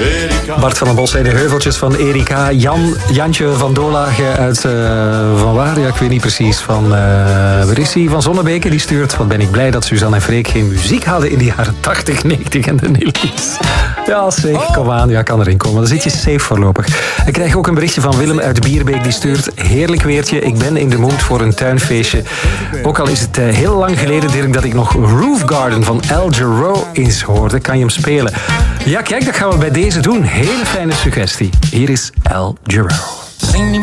Bart van den Bos en de heuveltjes van Erika. Jantje van Doorlagen uit van waar? Ja, ik weet niet precies. Van waar is hij? Van Zonnebeke. Die stuurt. Wat ben ik blij dat Suzanne en Freek geen muziek hadden in de jaren 80, 90 en de 90's. Ja, zeker. Kom aan. Ja, kan erin komen. Dan zit je safe voorlopig. Ik krijg ook een berichtje van Willem uit Bierbeek. Die stuurt. Heerlijk weertje. Ik ben in de mood voor een tuinfeestje. Ook al is het heel lang geleden, Dirk, dat ik nog Roof Garden van Al Jarreau eens hoorde. Kan je hem spelen? Ja, kijk, dat gaan we bij deze doen. Hele fijne suggestie. Hier is Al Jarreau.